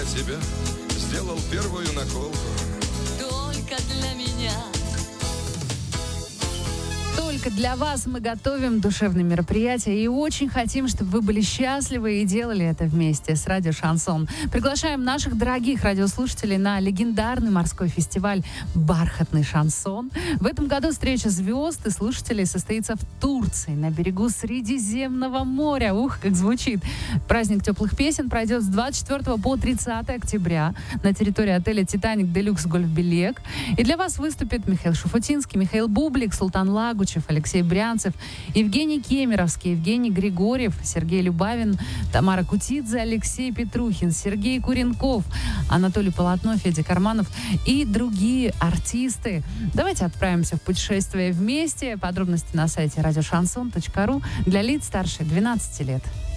тебя сделал первую наколку. Только для меня. Только для вас мы готовим душевные мероприятия и очень хотим, чтобы вы были счастливы и делали это вместе с Радио Шансон. Приглашаем наших дорогих радиослушателей на легендарный морской фестиваль «Бархатный шансон». В этом году встреча звезд и слушателей состоится в Турции, на берегу Средиземного моря. Ух, как звучит! Праздник теплых песен пройдет с 24 по 30 октября на территории отеля «Титаник Делюкс Гольф-Белек». И для вас выступят Михаил Шуфутинский, Михаил Бублик, Султан Лагучев, Алексей Брянцев, Евгений Кемеровский, Евгений Григорьев, Сергей Любавин, Тамара Кутидзе, Алексей Петрухин, Сергей Куренков, Анатолий Полотно, Федя Карманов и другие артисты. Давайте отправимся в путешествие вместе. Подробности на сайте радиошансон.ру для лиц старше 12 лет.